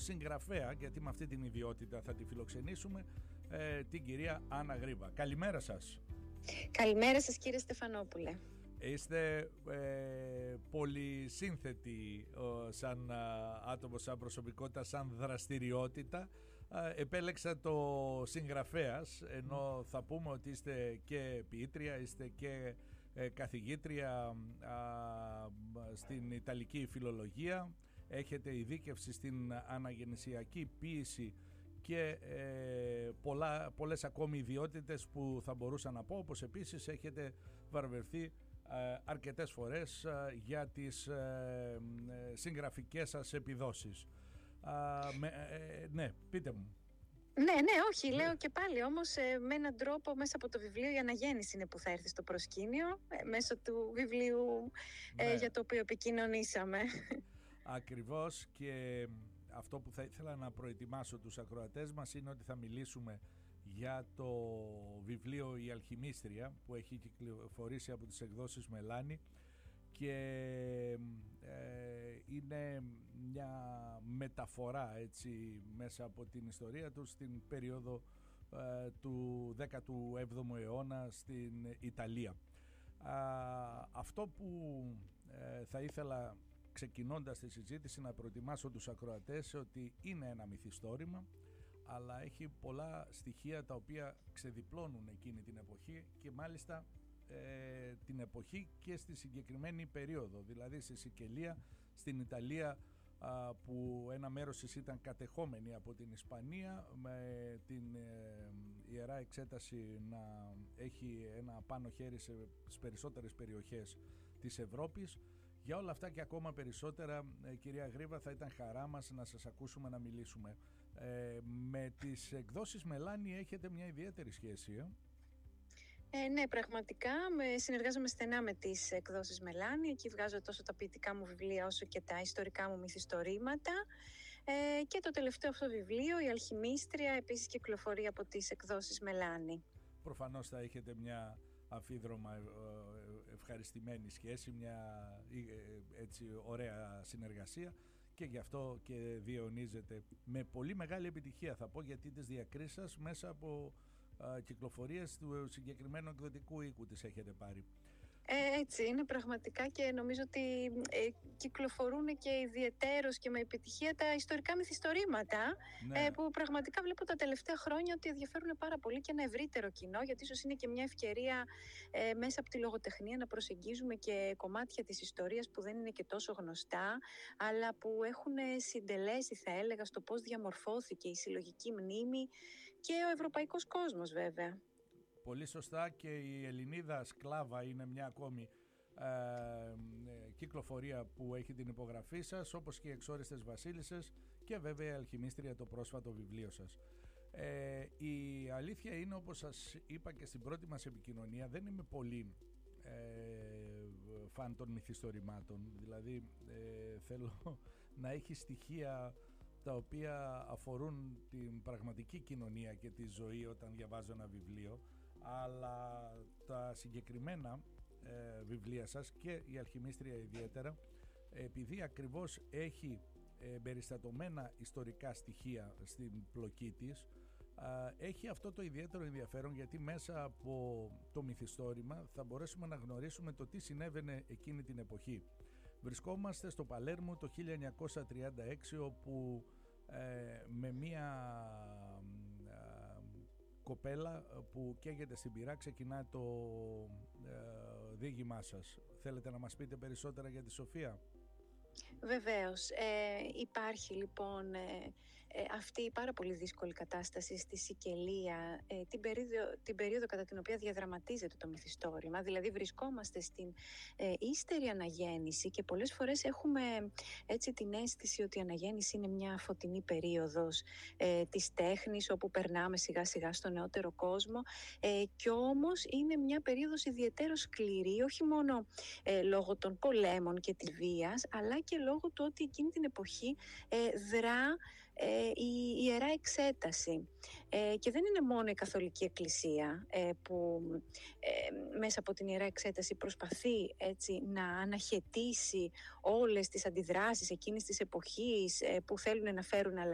συγγραφέα, γιατί με αυτή την ιδιότητα θα τη φιλοξενήσουμε, την κυρία Άννα Γρίβα. Καλημέρα σας. Καλημέρα σας, κύριε Στεφανόπουλε. Είστε πολύ σύνθετοι σαν άτομο, σαν προσωπικότητα, σαν δραστηριότητα. Επέλεξα το συγγραφέας, ενώ θα πούμε ότι είστε και ποιήτρια, είστε και καθηγήτρια στην Ιταλική φιλολογία, έχετε ειδίκευση στην αναγεννησιακή ποίηση και πολλές ακόμη ιδιότητες που θα μπορούσα να πω, όπως επίσης έχετε βαρβερθεί αρκετές φορές για τις συγγραφικές σας επιδόσεις. Ναι, πείτε μου. Ναι, όχι, λέω και πάλι όμως με έναν τρόπο μέσα από το βιβλίο η αναγέννηση είναι που θα έρθει στο προσκήνιο, μέσω του βιβλίου για το οποίο επικοινωνήσαμε. Ακριβώς, και αυτό που θα ήθελα να προετοιμάσω τους ακροατές μας είναι ότι θα μιλήσουμε για το βιβλίο «Η Αλχημίστρια» που έχει κυκλοφορήσει από τις εκδόσεις Μελάνη και είναι μια μεταφορά, έτσι, μέσα από την ιστορία του στην περίοδο του 17ου αιώνα στην Ιταλία. Αυτό που θα ήθελα, ξεκινώντας τη συζήτηση, να προετοιμάσω τους ακροατές, ότι είναι ένα μυθιστόρημα, αλλά έχει πολλά στοιχεία τα οποία ξεδιπλώνουν εκείνη την εποχή και μάλιστα την εποχή και στη συγκεκριμένη περίοδο, δηλαδή στη Σικελία, στην Ιταλία, που ένα μέρος της ήταν κατεχόμενη από την Ισπανία, με την Ιερά Εξέταση να έχει ένα πάνω χέρι στις περισσότερες περιοχές της Ευρώπης. Για όλα αυτά και ακόμα περισσότερα, κυρία Γρίβα, θα ήταν χαρά μας να σας ακούσουμε να μιλήσουμε. Με τις εκδόσεις Μελάνη έχετε μια ιδιαίτερη σχέση, Ναι, πραγματικά συνεργάζομαι στενά με τις εκδόσεις Μελάνη. Εκεί βγάζω τόσο τα ποιητικά μου βιβλία όσο και τα ιστορικά μου μυθιστορήματα. Και το τελευταίο αυτό βιβλίο, «Η Αλχημίστρια», επίσης κυκλοφορεί από τις εκδόσεις Μελάνη. Προφανώς θα έχετε μια αμφίδρομα ευχαριστημένη σχέση, μια έτσι ωραία συνεργασία, και γι' αυτό και διαιωνίζεται με πολύ μεγάλη επιτυχία, θα πω, γιατί τις διακρίσεις σας μέσα από κυκλοφορίες του συγκεκριμένου εκδοτικού οίκου τις έχετε πάρει. Έτσι είναι πραγματικά, και νομίζω ότι κυκλοφορούν και ιδιαιτέρως και με επιτυχία τα ιστορικά μυθιστορήματα, ναι, που πραγματικά βλέπω τα τελευταία χρόνια ότι ενδιαφέρουν πάρα πολύ και ένα ευρύτερο κοινό, γιατί ίσως είναι και μια ευκαιρία μέσα από τη λογοτεχνία να προσεγγίζουμε και κομμάτια της ιστορίας που δεν είναι και τόσο γνωστά, αλλά που έχουν συντελέσει, θα έλεγα, στο πώς διαμορφώθηκε η συλλογική μνήμη και ο ευρωπαϊκός κόσμος, βέβαια. Πολύ σωστά, και η Ελληνίδα Σκλάβα είναι μια ακόμη κυκλοφορία που έχει την υπογραφή σας, όπως και οι Εξόριστες Βασίλισσες και βέβαια η Αλχημίστρια, το πρόσφατο βιβλίο σας. Η αλήθεια είναι, όπως σας είπα και στην πρώτη μας επικοινωνία, δεν είμαι πολύ φαν των μυθιστορημάτων, δηλαδή θέλω να έχει στοιχεία τα οποία αφορούν την πραγματική κοινωνία και τη ζωή όταν διαβάζω ένα βιβλίο, αλλά τα συγκεκριμένα βιβλία σας και η Αλχημίστρια ιδιαίτερα, επειδή ακριβώς έχει περιστατωμένα ιστορικά στοιχεία στην πλοκή της, έχει αυτό το ιδιαίτερο ενδιαφέρον, γιατί μέσα από το μυθιστόρημα θα μπορέσουμε να γνωρίσουμε το τι συνέβαινε εκείνη την εποχή. Βρισκόμαστε στο Παλέρμο το 1936, όπου με μία κοπέλα που καίγεται στην πυρά ξεκινά το διήγημά σας. Θέλετε να μας πείτε περισσότερα για τη Σοφία? Βεβαίως. Υπάρχει λοιπόν αυτή η πάρα πολύ δύσκολη κατάσταση στη Σικελία, την περίοδο κατά την οποία διαδραματίζεται το μυθιστόρημα. Δηλαδή βρισκόμαστε στην ύστερη αναγέννηση και πολλές φορές έχουμε έτσι την αίσθηση ότι η αναγέννηση είναι μια φωτεινή περίοδος της τέχνης, όπου περνάμε σιγά σιγά στο νεότερο κόσμο, και όμως είναι μια περίοδος ιδιαιτέρως σκληρή, όχι μόνο λόγω των πολέμων και της βίας, αλλά και λόγω του ότι εκείνη την εποχή δρά η Ιερά Εξέταση. Και δεν είναι μόνο η Καθολική Εκκλησία που μέσα από την Ιερά Εξέταση προσπαθεί έτσι να αναχαιτήσει όλες τις αντιδράσεις εκείνης της εποχής που θέλουν να φέρουν